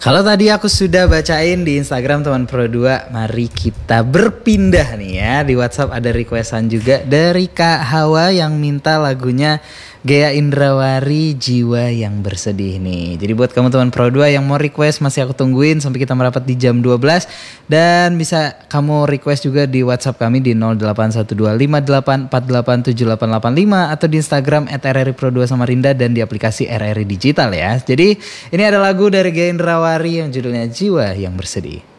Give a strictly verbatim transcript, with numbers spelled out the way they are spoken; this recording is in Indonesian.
Kalau tadi aku sudah bacain di Instagram teman Pro dua, mari kita berpindah nih ya. Di WhatsApp ada requestan juga dari Kak Hawa yang minta lagunya Gea Indrawari Jiwa Yang Bersedih nih. Jadi buat kamu teman Pro dua yang mau request masih aku tungguin sampai kita merapat di jam dua belas. Dan bisa kamu request juga di WhatsApp kami di nol delapan satu dua lima delapan empat delapan tujuh delapan delapan lima atau di Instagram et r r i pro dua Samarinda dan di aplikasi R R I Digital ya. Jadi ini ada lagu dari Gea Indrawari yang judulnya Jiwa Yang Bersedih.